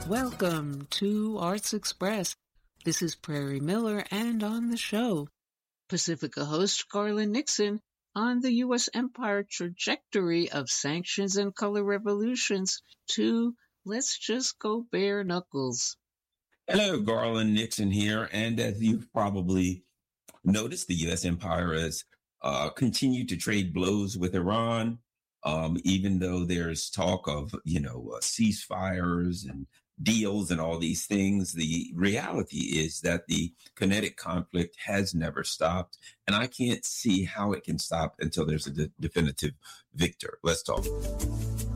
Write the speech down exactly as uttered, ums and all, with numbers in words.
Welcome to Arts Express. This is Prairie Miller, and on the show, Pacifica host Garland Nixon on the U S empire trajectory of sanctions and color revolutions to let's just go bare knuckles. Hello, Garland Nixon here. And as you've probably noticed, the U S empire has uh, continued to trade blows with Iran, um, even though there's talk of, you know, uh, ceasefires and deals and all these things. The reality is that the kinetic conflict has never stopped, and I can't see how it can stop until there's a de- definitive victor. Let's talk.